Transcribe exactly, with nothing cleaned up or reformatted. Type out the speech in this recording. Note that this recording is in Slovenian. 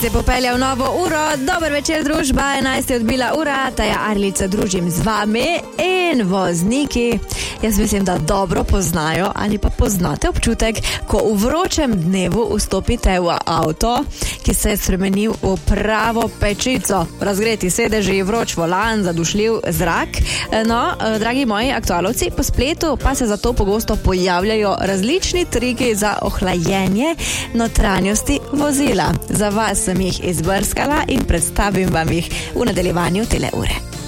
Se popeljal novo uro, dober večer družba, enajst je odbila ura, Taja Arlica družim z vami in vozniki. Jaz mislim, da dobro poznajo ali pa poznate občutek, ko v vročem dnevu vstopite v avto, ki se je spremenil v pravo pečico. Razgreti sedeži, vroč volan, zadušljiv zrak. No, dragi moji aktualovci, po spletu pa se zato pogosto pojavljajo različni triki za ohlajenje notranjosti vozila. Za vas sem jih izbrskala in predstavim vam jih v nadaljevanju tele ure.